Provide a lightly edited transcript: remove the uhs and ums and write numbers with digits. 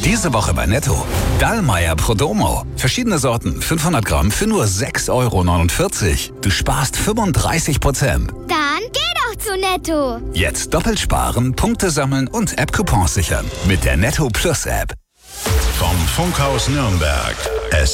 Diese Woche bei Netto. Dallmayr Prodomo. Verschiedene Sorten, 500 Gramm für nur 6,49 €. Du sparst 35%. Dann geh doch zu Netto. Jetzt doppelt sparen, Punkte sammeln und App-Coupons sichern. Mit der Netto Plus App. Vom Funkhaus Nürnberg.